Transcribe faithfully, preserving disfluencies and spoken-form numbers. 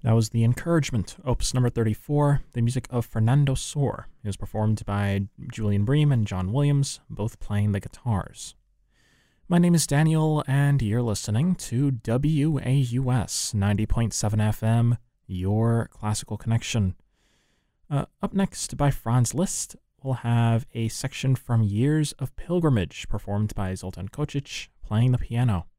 That was The Encouragement, opus number thirty-four, the music of Fernando Sor. It was performed by Julian Bream and John Williams, both playing the guitars. My name is Daniel, and you're listening to W A U S ninety point seven F M, your classical connection. Uh, up next, by Franz Liszt, we'll have a section from Years of Pilgrimage, performed by Zoltan Kocic, playing the piano.